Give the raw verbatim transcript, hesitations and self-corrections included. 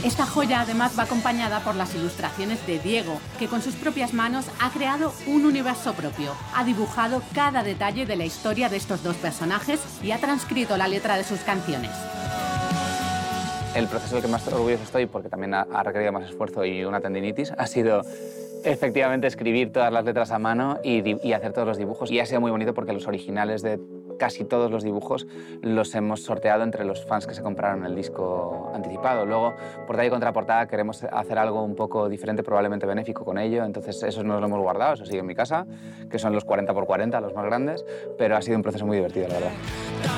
Esta joya además va acompañada por las ilustraciones de Diego, que con sus propias manos ha creado un universo propio, ha dibujado cada detalle de la historia de estos dos personajes y ha transcrito la letra de sus canciones. El proceso del que más orgulloso estoy, porque también ha, ha requerido más esfuerzo y una tendinitis, ha sido efectivamente escribir todas las letras a mano y, y hacer todos los dibujos. Y ha sido muy bonito porque los originales de casi todos los dibujos los hemos sorteado entre los fans que se compraron el disco anticipado. Luego, portada y contraportada, queremos hacer algo un poco diferente, probablemente benéfico con ello, entonces eso nos lo hemos guardado, eso sigue en mi casa, que son los cuarenta por cuarenta, los más grandes, pero ha sido un proceso muy divertido, la verdad.